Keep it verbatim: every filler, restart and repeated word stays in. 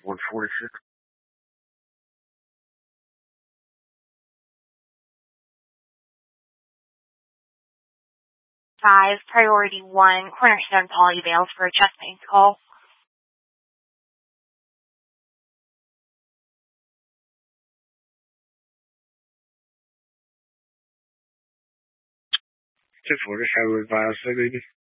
one forty-six. Five, priority one, Cornerstone Polyvales for a chest pain call. two forty, how advised, say baby.